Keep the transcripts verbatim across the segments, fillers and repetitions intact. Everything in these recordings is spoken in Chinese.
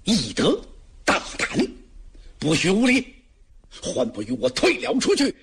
懿德大胆，不许无礼，还不与我退了出去！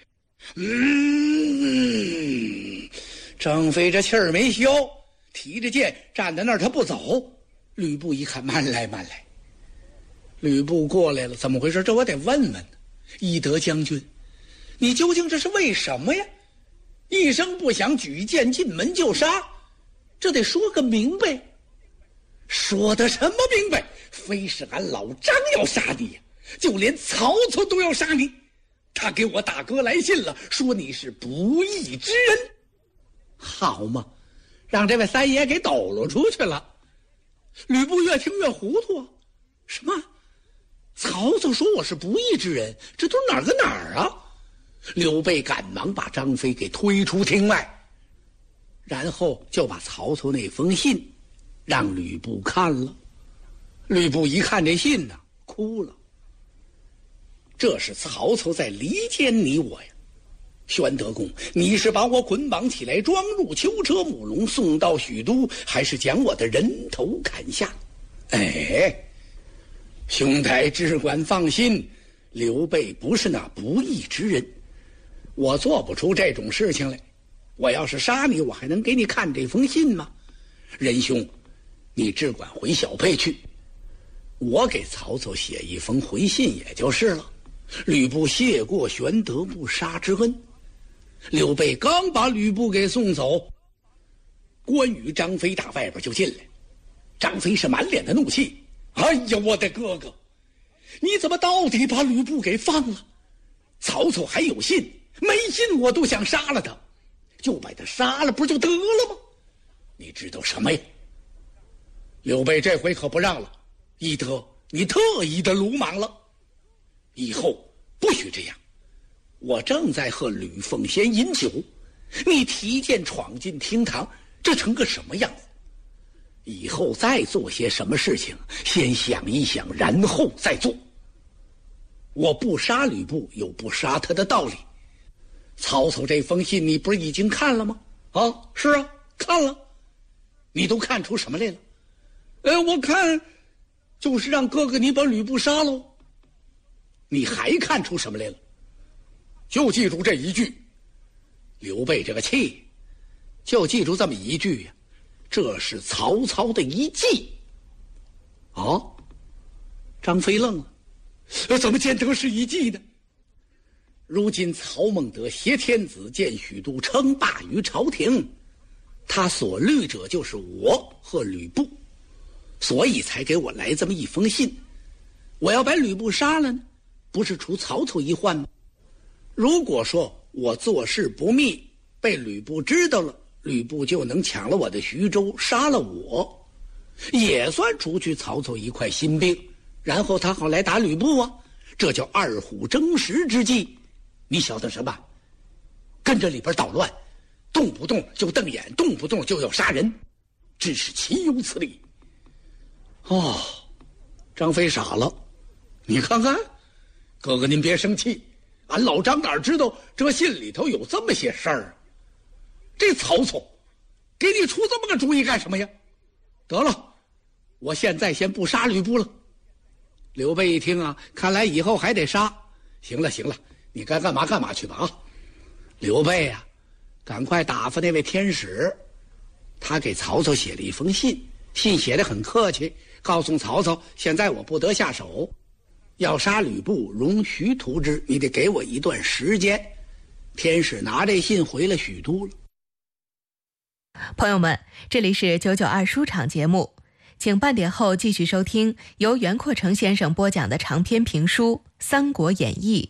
嗯，张飞这气儿没消，提着剑站在那儿，他不走。吕布一看，慢来慢来。吕布过来了，怎么回事？这我得问问呢。懿德将军，你究竟这是为什么呀？一声不响，举剑进门就杀，这得说个明白。说的什么明白？非是俺老张要杀你呀，就连曹操都要杀你。他给我大哥来信了，说你是不义之人。好嘛，让这位三爷给抖搂出去了。吕布越听越糊涂啊，什么？曹操说我是不义之人，这都哪儿跟哪儿啊？刘备赶忙把张飞给推出厅外，然后就把曹操那封信让吕布看了。吕布一看这信呢，哭了。这是曹操在离间你我呀，宣德公，你是把我捆绑起来装入囚车木笼送到许都，还是将我的人头砍下？哎，兄台只管放心，刘备不是那不义之人，我做不出这种事情来。我要是杀你，我还能给你看这封信吗？仁兄，你只管回小沛去，我给曹操写一封回信也就是了。吕布谢过玄德不杀之恩。刘备刚把吕布给送走，关羽、张飞打外边就进来。张飞是满脸的怒气，哎呀，我的哥哥，你怎么到底把吕布给放了？曹操还有信，没信我都想杀了他，就把他杀了不就得了吗？你知道什么呀？刘备这回可不让了，懿德，你特意的鲁莽了，以后不许这样。我正在和吕奉先饮酒，你提剑闯进厅堂，这成个什么样子？以后再做些什么事情，先想一想，然后再做。我不杀吕布，有不杀他的道理。曹操这封信你不是已经看了吗？啊，是啊，看了。你都看出什么来了？呃，我看就是让哥哥你把吕布杀喽。你还看出什么来了？就记住这一句。刘备这个气，就记住这么一句呀，这是曹操的一计。哦，张飞愣了，怎么见得是一计呢？如今曹孟德挟天子建许都，称霸于朝廷，他所虑者就是我和吕布，所以才给我来这么一封信。我要把吕布杀了呢，不是除曹操一患吗？如果说我做事不密，被吕布知道了，吕布就能抢了我的徐州，杀了我，也算除去曹操一块心病，然后他好来打吕布啊，这叫二虎争食之计。你晓得什么？跟着里边捣乱，动不动就瞪眼，动不动就要杀人，真是岂有此理！哦，张飞傻了。你看看，哥哥您别生气，俺老张哪知道这信里头有这么些事儿啊？这曹操给你出这么个主意干什么呀？得了，我现在先不杀吕布了。刘备一听啊，看来以后还得杀。行了行了，你该干嘛干嘛去吧啊！刘备啊，赶快打发那位天使，他给曹操写了一封信，信写得很客气，告诉曹操现在我不得下手，要杀吕布容徐图之，你得给我一段时间。天使拿这信回了许都了。 朋友们，这里是九九二书场节目，请半点后继续收听由袁阔成先生播讲的长篇评书《三国演义》。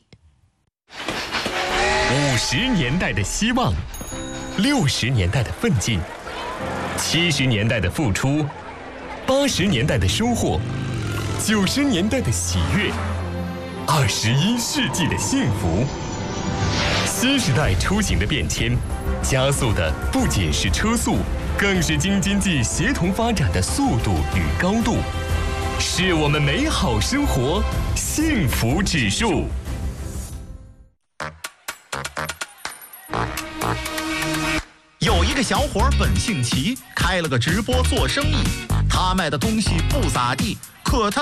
五十年代的希望，六十年代的奋进，七十年代的付出，八十年代的收获，九十年代的喜悦，二十一世纪的幸福。新时代出行的变迁，加速的不仅是车速，更是京津冀协同发展的速度与高度，是我们美好生活幸福指数。 有一个小伙本姓齐，开了个直播做生意，他卖的东西不咋地，可他